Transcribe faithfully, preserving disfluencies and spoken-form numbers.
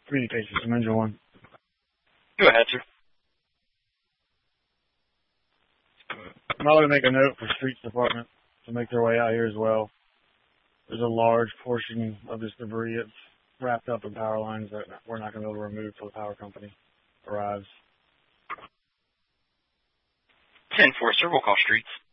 Communications from Engine one. Go ahead, sir. I'm going to make a note for Streets Department to make their way out here as well. There's a large portion of this debris that's wrapped up in power lines that we're not going to be able to remove till the power company arrives. ten four, sir. We'll call Streets.